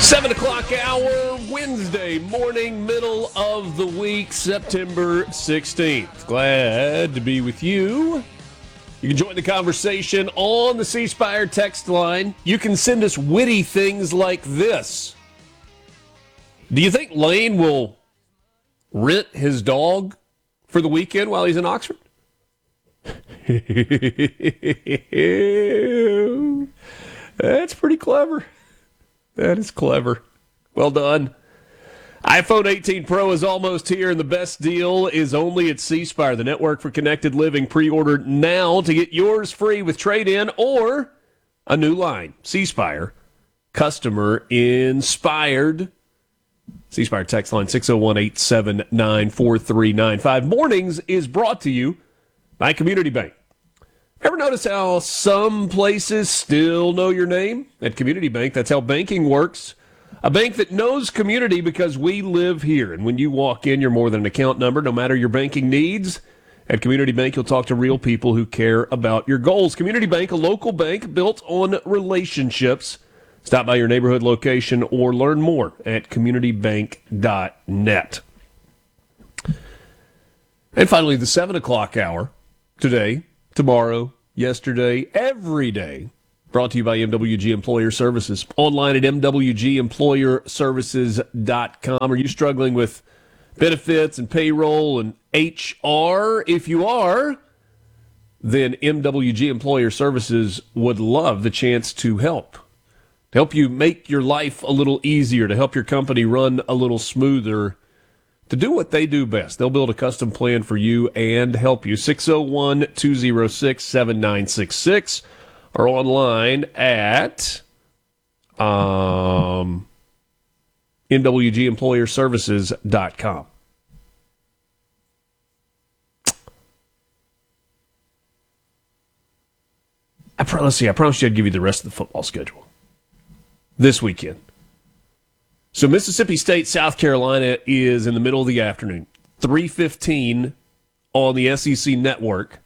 7 o'clock hour, Wednesday morning, middle of the week, September 16th. Glad to be with you. You can join the conversation on the C Spire text line. You can send us witty things like this. Do you think Lane will rent his dog for the weekend while he's in Oxford? That's pretty clever. That is clever. Well done. iPhone 18 Pro is almost here, and the best deal is only at C Spire, the network for connected living. Pre-order now to get yours free with trade-in or a new line. C Spire, customer inspired. C Spire text line 601-879-4395. Mornings is brought to you by Community Bank. Ever notice how some places still know your name? At Community Bank, that's how banking works. A bank that knows community because we live here. And when you walk in, you're more than an account number, no matter your banking needs. At Community Bank, you'll talk to real people who care about your goals. Community Bank, a local bank built on relationships. Stop by your neighborhood location or learn more at communitybank.net. And finally, the 7 o'clock hour today, tomorrow, yesterday, every day, brought to you by MWG Employer Services. Online at MWGEmployerServices.com. Are you struggling with benefits and payroll and HR? If you are, then MWG Employer Services would love the chance to help you make your life a little easier, to help your company run a little smoother, to do what they do best. They'll build a custom plan for you and help you. 601-206-7966 or online at MWGEmployerServices.com. Let's see, I promised you I'd give you the rest of the football schedule this weekend. So Mississippi State, South Carolina is in the middle of the afternoon, 3:15 on the SEC Network.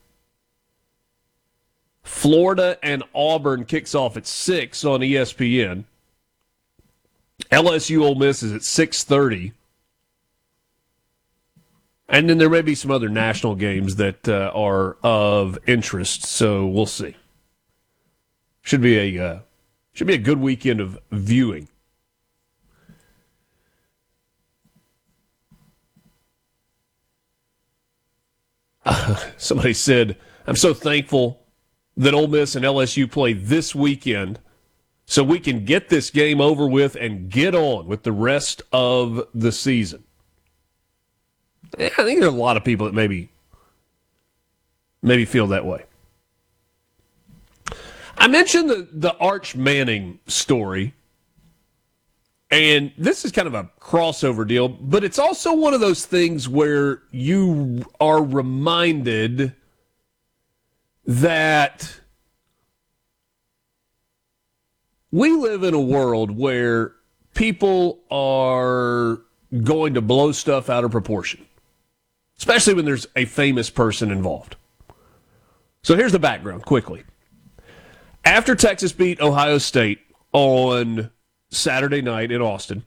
Florida and Auburn kicks off at 6 on ESPN. LSU Ole Miss is at 6:30. And then there may be some other national games that are of interest, so we'll see. Should be a good weekend of viewing. Somebody said, I'm so thankful that Ole Miss and LSU play this weekend so we can get this game over with and get on with the rest of the season. I think there are a lot of people that maybe feel that way. I mentioned the Arch Manning story, and this is kind of a crossover deal, but it's also one of those things where you are reminded that we live in a world where people are going to blow stuff out of proportion, especially when there's a famous person involved. So here's the background quickly. After Texas beat Ohio State on Saturday night in Austin,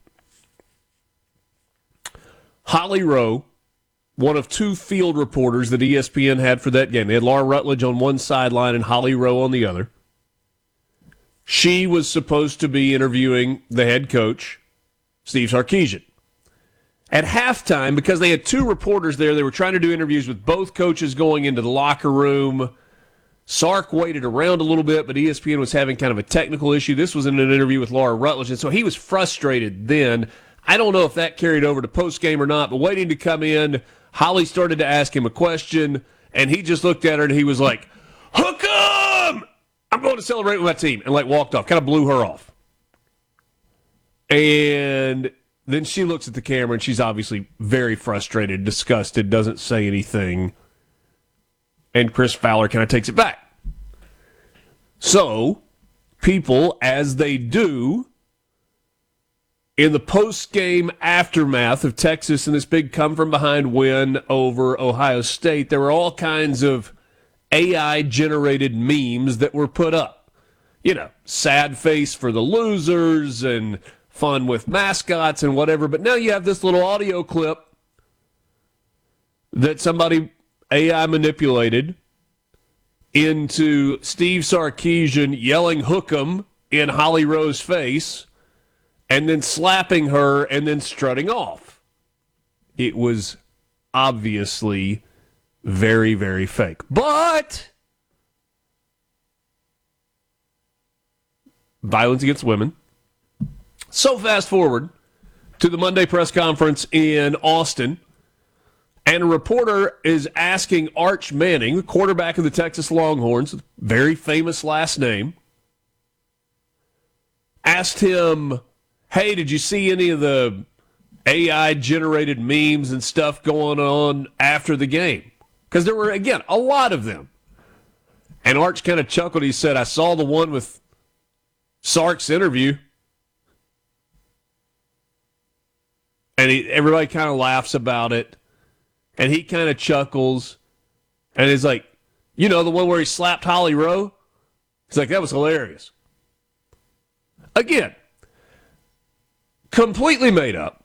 Holly Rowe, one of two field reporters that ESPN had for that game, they had Laura Rutledge on one sideline and Holly Rowe on the other. She was supposed to be interviewing the head coach, Steve Sarkisian. At halftime, because they had two reporters there, they were trying to do interviews with both coaches going into the locker room. Sark waited around a little bit, but ESPN was having kind of a technical issue. This was in an interview with Laura Rutledge, and so he was frustrated then. I don't know if that carried over to postgame or not, but waiting to come in, Holly started to ask him a question, and he just looked at her and he was like, "Hook 'em! I'm going to celebrate with my team," and walked off, kind of blew her off. And then she looks at the camera, and she's obviously very frustrated, disgusted, doesn't say anything. And Chris Fowler kind of takes it back. So, people, as they do, in the post-game aftermath of Texas and this big come-from-behind win over Ohio State, there were all kinds of AI-generated memes that were put up. You know, sad face for the losers and fun with mascots and whatever. But now you have this little audio clip that somebody AI manipulated into Steve Sarkisian yelling "hook 'em" in Holly Rowe's face and then slapping her and then strutting off. It was obviously very, very fake. But violence against women. So fast forward to the Monday press conference in Austin, and a reporter is asking Arch Manning, the quarterback of the Texas Longhorns, very famous last name, asked him, hey, did you see any of the AI-generated memes and stuff going on after the game? Because there were, again, a lot of them. And Arch kind of chuckled. He said, I saw the one with Sark's interview. And everybody kind of laughs about it. And he kind of chuckles. And he's like, you know, the one where he slapped Holly Rowe? He's like, that was hilarious. Again, completely made up.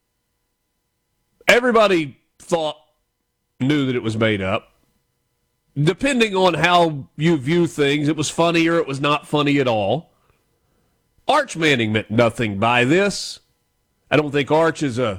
Everybody knew that it was made up. Depending on how you view things, it was funny or it was not funny at all. Arch Manning meant nothing by this. I don't think Arch is a